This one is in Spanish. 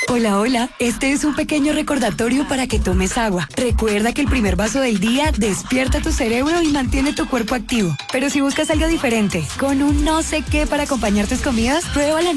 Hola, hola. Este es un pequeño recordatorio para que tomes agua. Recuerda que el primer vaso del día despierta tu cerebro y mantiene tu cuerpo activo. Pero si buscas algo diferente, con un no sé qué para acompañar tus comidas, prueba la